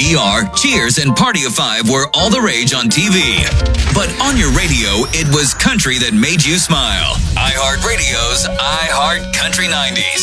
ER, Cheers, and Party of Five were all the rage on TV. But on your radio, it was country that made you smile. iHeartRadio's iHeart Country 90s.